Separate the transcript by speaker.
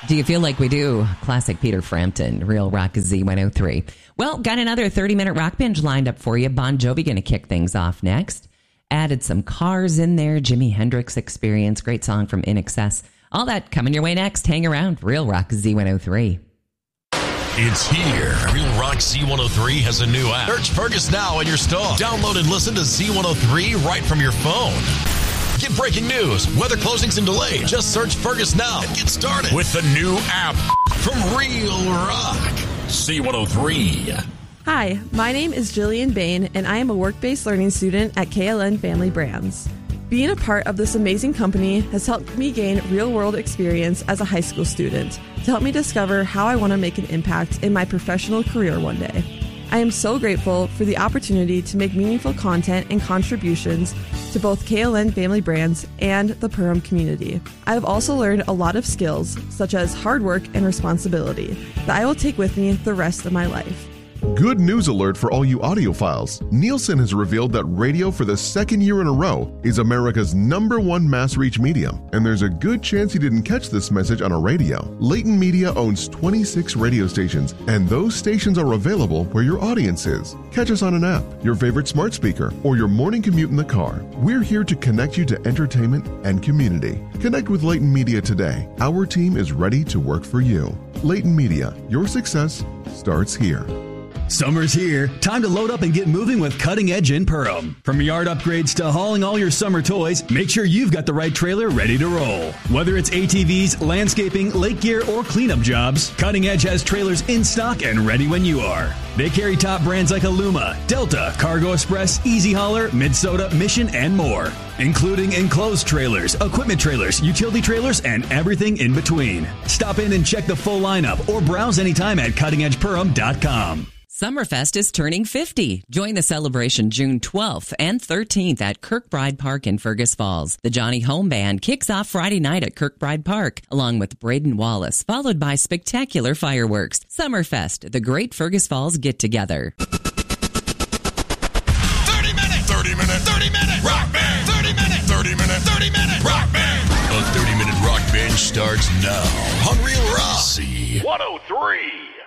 Speaker 1: Do you feel like we do? Classic Peter Frampton, Real Rock Z103. Well, got another 30-minute rock binge lined up for you. Bon Jovi going to kick things off next. Added some Cars in there. Jimi Hendrix Experience. Great song from In Excess. All that coming your way next. Hang around. Real Rock Z103.
Speaker 2: It's here. Real Rock Z103 has a new app. Search Fergus now in your store. Download and listen to Z103 right from your phone. Get breaking news, weather closings and delays. Just search Fergus now and get started with the new app from Real Rock Z103.
Speaker 3: Hi, my name is Jillian Bain, and I am a work-based learning student at KLN Family Brands. Being a part of this amazing company has helped me gain real-world experience as a high school student to help me discover how I want to make an impact in my professional career one day. I am so grateful for the opportunity to make meaningful content and contributions to both KLN Family Brands and the Perham community. I have also learned a lot of skills, such as hard work and responsibility, that I will take with me the rest of my life.
Speaker 4: Good news alert for all you audiophiles. Nielsen has revealed that radio for the second year in a row is America's #1 mass reach medium, and there's a good chance you didn't catch this message on a radio. Leighton Media owns 26 radio stations, and those stations are available where your audience is. Catch us on an app, your favorite smart speaker, or your morning commute in the car. We're here to connect you to entertainment and community. Connect with Leighton Media today. Our team is ready to work for you. Leighton Media, your success starts here.
Speaker 5: Summer's here. Time to load up and get moving with Cutting Edge in Perham. From yard upgrades to hauling all your summer toys, make sure you've got the right trailer ready to roll. Whether it's ATVs, landscaping, lake gear, or cleanup jobs, Cutting Edge has trailers in stock and ready when you are. They carry top brands like Aluma, Delta, Cargo Express, Easy Hauler, Minnesota, Mission, and more, including enclosed trailers, equipment trailers, utility trailers, and everything in between. Stop in and check the full lineup or browse anytime at cuttingedgeperham.com.
Speaker 1: Summerfest is turning 50. Join the celebration June 12th and 13th at Kirkbride Park in Fergus Falls. The Johnny Home Band kicks off Friday night at Kirkbride Park, along with Braden Wallace, followed by spectacular fireworks. Summerfest, the great Fergus Falls get-together.
Speaker 2: 30-minute rock band. 30-minute rock band. A 30-minute rock band starts now on Real Rock Z103.